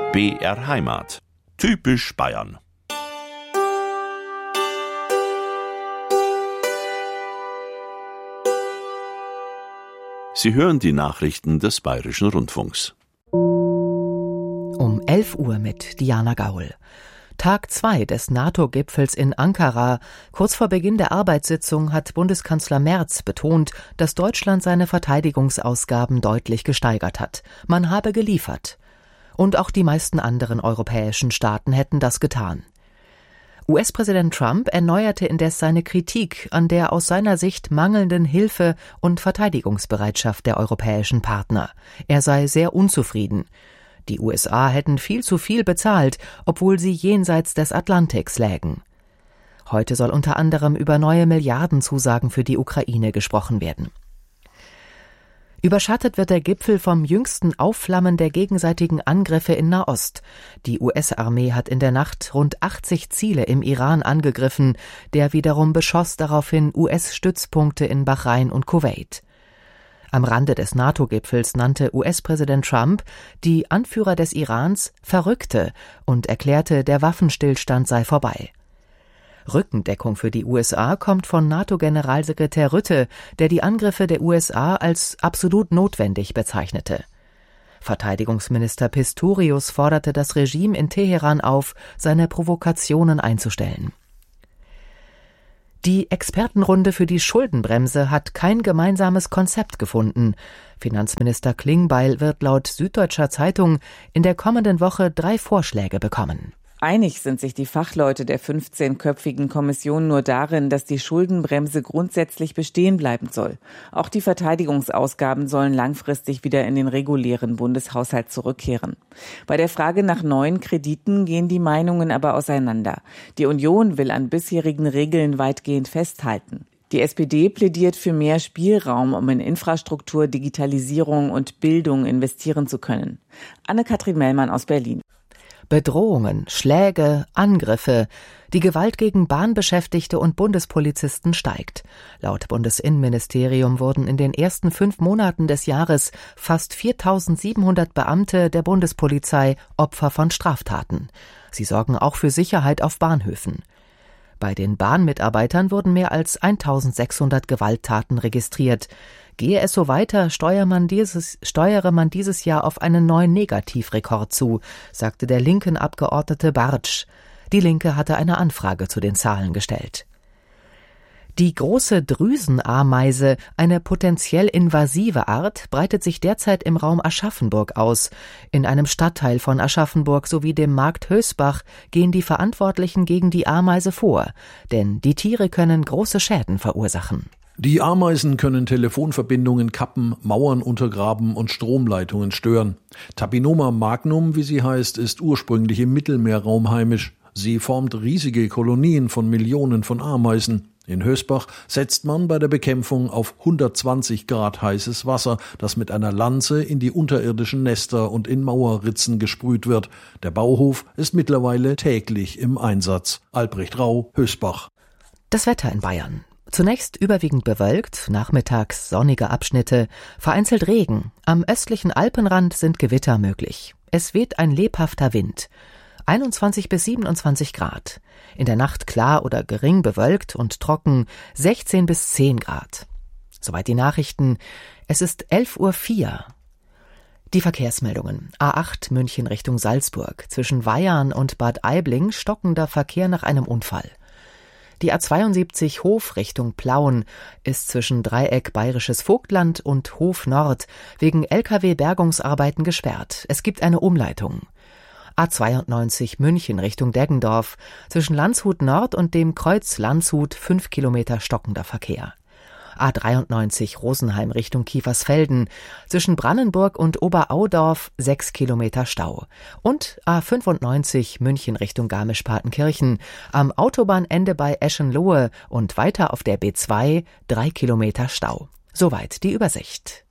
BR Heimat. Typisch Bayern. Sie hören die Nachrichten des Bayerischen Rundfunks. Um 11 Uhr mit Diana Gaul. Tag 2 des NATO-Gipfels in Ankara. Kurz vor Beginn der Arbeitssitzung hat Bundeskanzler Merz betont, dass Deutschland seine Verteidigungsausgaben deutlich gesteigert hat. Man habe geliefert. Und auch die meisten anderen europäischen Staaten hätten das getan. US-Präsident Trump erneuerte indes seine Kritik an der aus seiner Sicht mangelnden Hilfe und Verteidigungsbereitschaft der europäischen Partner. Er sei sehr unzufrieden. Die USA hätten viel zu viel bezahlt, obwohl sie jenseits des Atlantiks lägen. Heute soll unter anderem über neue Milliardenzusagen für die Ukraine gesprochen werden. Überschattet wird der Gipfel vom jüngsten Aufflammen der gegenseitigen Angriffe in Nahost. Die US-Armee hat in der Nacht rund 80 Ziele im Iran angegriffen, der wiederum beschoss daraufhin US-Stützpunkte in Bahrain und Kuwait. Am Rande des NATO-Gipfels nannte US-Präsident Trump die Anführer des Irans Verrückte und erklärte, der Waffenstillstand sei vorbei. Rückendeckung für die USA kommt von NATO-Generalsekretär Rutte, der die Angriffe der USA als absolut notwendig bezeichnete. Verteidigungsminister Pistorius forderte das Regime in Teheran auf, seine Provokationen einzustellen. Die Expertenrunde für die Schuldenbremse hat kein gemeinsames Konzept gefunden. Finanzminister Klingbeil wird laut Süddeutscher Zeitung in der kommenden Woche 3 Vorschläge bekommen. Einig sind sich die Fachleute der 15-köpfigen Kommission nur darin, dass die Schuldenbremse grundsätzlich bestehen bleiben soll. Auch die Verteidigungsausgaben sollen langfristig wieder in den regulären Bundeshaushalt zurückkehren. Bei der Frage nach neuen Krediten gehen die Meinungen aber auseinander. Die Union will an bisherigen Regeln weitgehend festhalten. Die SPD plädiert für mehr Spielraum, um in Infrastruktur, Digitalisierung und Bildung investieren zu können. Anne-Kathrin Mellmann aus Berlin. Bedrohungen, Schläge, Angriffe. Die Gewalt gegen Bahnbeschäftigte und Bundespolizisten steigt. Laut Bundesinnenministerium wurden in den ersten 5 Monaten des Jahres fast 4.700 Beamte der Bundespolizei Opfer von Straftaten. Sie sorgen auch für Sicherheit auf Bahnhöfen. Bei den Bahnmitarbeitern wurden mehr als 1.600 Gewalttaten registriert. Gehe es so weiter, steuere man dieses Jahr auf einen neuen Negativrekord zu, sagte der linken Abgeordnete Bartsch. Die Linke hatte eine Anfrage zu den Zahlen gestellt. Die große Drüsenameise, eine potenziell invasive Art, breitet sich derzeit im Raum Aschaffenburg aus. In einem Stadtteil von Aschaffenburg sowie dem Markt Hösbach gehen die Verantwortlichen gegen die Ameise vor, denn die Tiere können große Schäden verursachen. Die Ameisen können Telefonverbindungen kappen, Mauern untergraben und Stromleitungen stören. Tapinoma magnum, wie sie heißt, ist ursprünglich im Mittelmeerraum heimisch. Sie formt riesige Kolonien von Millionen von Ameisen. In Hösbach setzt man bei der Bekämpfung auf 120 Grad heißes Wasser, das mit einer Lanze in die unterirdischen Nester und in Mauerritzen gesprüht wird. Der Bauhof ist mittlerweile täglich im Einsatz. Albrecht Rau, Hösbach. Das Wetter in Bayern. Zunächst überwiegend bewölkt, nachmittags sonnige Abschnitte, vereinzelt Regen. Am östlichen Alpenrand sind Gewitter möglich. Es weht ein lebhafter Wind. 21 bis 27 Grad. In der Nacht klar oder gering bewölkt und trocken 16 bis 10 Grad. Soweit die Nachrichten. Es ist 11:04 Uhr. Die Verkehrsmeldungen. A8 München Richtung Salzburg. Zwischen Weyarn und Bad Aibling stockender Verkehr nach einem Unfall. Die A72 Hof Richtung Plauen ist zwischen Dreieck Bayerisches Vogtland und Hof Nord wegen Lkw-Bergungsarbeiten gesperrt. Es gibt eine Umleitung. A92 München Richtung Deggendorf zwischen Landshut Nord und dem Kreuz Landshut 5 Kilometer stockender Verkehr. A93 Rosenheim Richtung Kiefersfelden zwischen Brannenburg und Oberaudorf 6 Kilometer Stau. Und A95 München Richtung Garmisch-Partenkirchen am Autobahnende bei Eschenlohe und weiter auf der B2 3 Kilometer Stau. Soweit die Übersicht.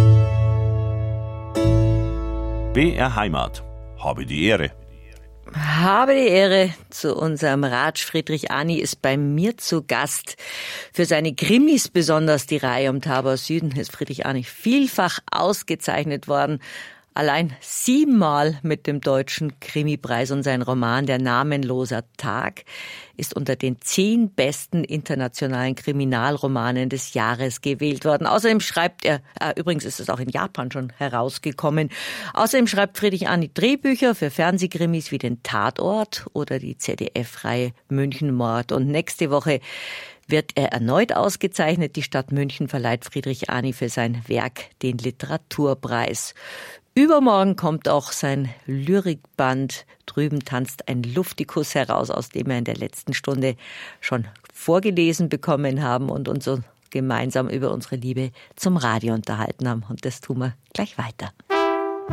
BR Heimat. Habe die Ehre. habe die Ehre, zu unserem Ratsch. Friedrich Arni ist bei mir zu Gast. Für seine Krimis, besonders die Reihe um Tabor Süden, ist Friedrich Arni vielfach ausgezeichnet worden. Allein 7-mal mit dem Deutschen Krimipreis, und sein Roman Der namenloser Tag ist unter den 10 besten internationalen Kriminalromanen des Jahres gewählt worden. Außerdem schreibt er, übrigens ist es auch in Japan schon herausgekommen, außerdem schreibt Friedrich Arni Drehbücher für Fernsehkrimis wie den Tatort oder die ZDF-Reihe Münchenmord. Und nächste Woche wird er erneut ausgezeichnet. Die Stadt München verleiht Friedrich Arni für sein Werk den Literaturpreis. Übermorgen kommt auch sein Lyrikband Drüben tanzt ein Luftikus heraus, aus dem wir in der letzten Stunde schon vorgelesen bekommen haben und uns so gemeinsam über unsere Liebe zum Radio unterhalten haben. Und das tun wir gleich weiter.